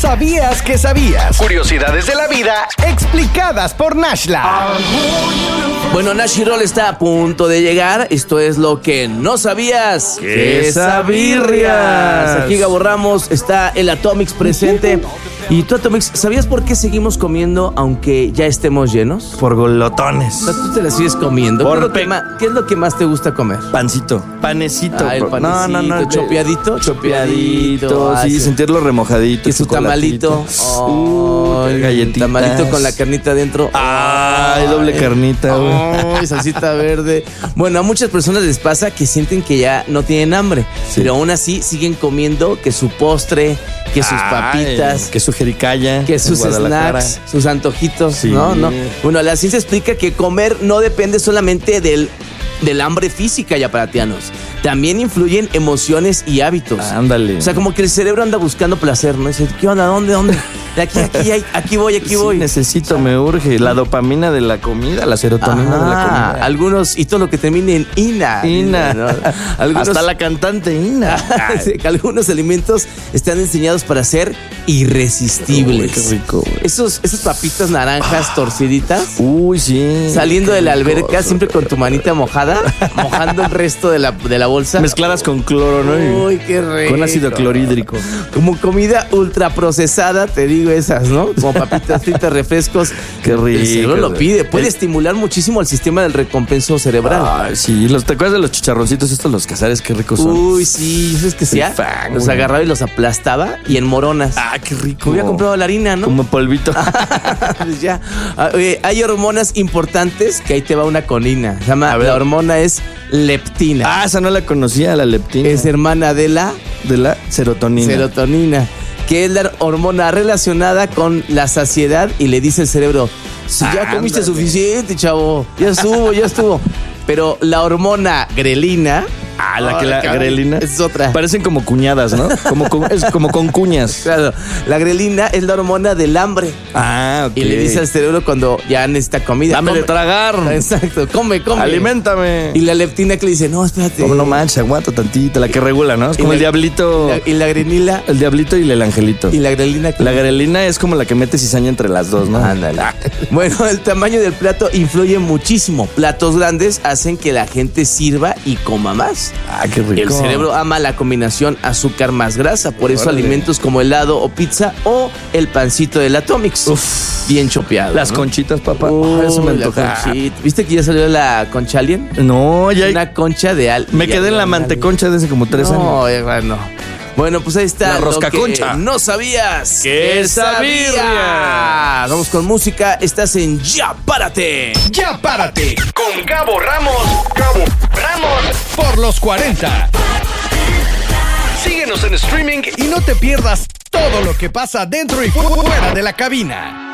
¿Sabías que sabías? Curiosidades de la vida explicadas por Nashla. Bueno, Nash Roll está a punto de llegar. Esto es lo que no sabías. ¡Quesabirrias! Aquí Gabo Ramos, está el Atomix presente. Y tú, Atomix, ¿sabías por qué seguimos comiendo aunque ya estemos llenos? Por golotones. O sea, tú te la sigues comiendo. ¿Qué es lo que más te gusta comer? Panecito. El panecito. No. ¿Chopeadito? Chopeadito, sí, sentirlo remojadito. Y su tamalito. Galletita. Tamalito con la carnita adentro. Ay, doble carnita, güey. Ay, salsita verde. Bueno, a muchas personas les pasa que sienten que ya no tienen hambre, pero aún así siguen comiendo que su postre, que sus papitas, que su jericaya, que sus snacks, sus antojitos, sí. ¿no? Bueno, la ciencia explica que comer no depende solamente del hambre física, yaparatianos. También influyen emociones y hábitos. Ándale. O sea, como que el cerebro anda buscando placer, ¿no? Dice, ¿qué onda? ¿Dónde? De aquí voy. Necesito, me urge. La dopamina de la comida, la serotonina de la comida. Algunos, y todo lo que termine en ina. ¿No? Hasta la cantante Ina. Sí, que algunos alimentos están diseñados para ser irresistibles. Uy, qué rico, güey. Esas papitas naranjas torciditas. Uy, sí. Saliendo de la alberca, siempre con tu manita mojada, mojando el resto de la bolsa. Mezcladas con cloro, ¿no? Uy, qué rico. Con ácido clorhídrico. Como comida ultraprocesada, te digo esas, ¿no? Como papitas fritas, refrescos. Qué rico. El cerebro lo pide. Puede estimular muchísimo el sistema del recompenso cerebral. Ay, sí. ¿Te acuerdas de los chicharroncitos estos, los Casares? Qué ricos son. Uy, sí. ¿Sabes qué hacía? Los agarraba y los aplastaba y en moronas. Ah, qué rico. Hubiera comprado la harina, ¿no? Como polvito. Ya. Hay hormonas importantes que ahí te va una conina. Se llama, la hormona es leptina. Ah, esa no la conocía, la leptina. Es hermana de la serotonina. Serotonina, que es la hormona relacionada con la saciedad y le dice al cerebro, si ya comiste suficiente, chavo, ya estuvo. Pero la hormona grelina... la grelina es otra. Parecen como cuñadas, ¿no? Es como con cuñas. Claro, la grelina es la hormona del hambre. Ah, ok. Y le dice al cerebro cuando ya necesita comida. Dame de tragar. Exacto, come. Aliméntame. Y la leptina que le dice, no, espérate. Como no manches, aguanta tantito, la que regula, ¿no? Es como el diablito. Y la grelina. El diablito y el angelito. Y la grelina. La grelina es como la que mete cizaña entre las dos, ¿no? Ándale. Bueno, el tamaño del plato influye muchísimo. Platos grandes hacen que la gente sirva y coma más. Ah, qué rico. El cerebro ama la combinación azúcar más grasa. Por eso alimentos como helado o pizza o el pancito del Atomix. Uf. Bien chopeado. Las conchitas, papá. Eso me antoja. ¿Viste que ya salió la concha alien? No, ya hay... Una concha de alien. Me quedé en la manteconcha de hace como 3 años. No. Bueno, pues ahí está. La roscaconcha. No sabías. ¡Quesabirrias! Vamos con música. Estás en Ya Párate. Ya Párate con Gabo Ramos. Por los 40. Síguenos en streaming y no te pierdas todo lo que pasa dentro y fuera de la cabina.